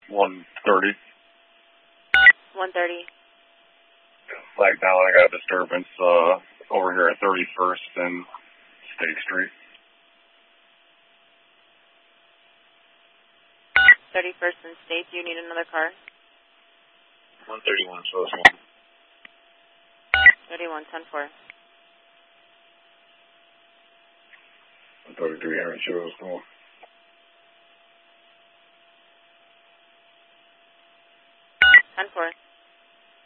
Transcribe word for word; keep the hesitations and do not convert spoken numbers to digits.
one thirty. one thirty. Flag down, I got a disturbance uh, over here at thirty-first and State Street. thirty-first and State, do you need another car? one thirty-one, so it's one. thirty-one, ten four. one thirty-three, Henry Churros, come on. ten four.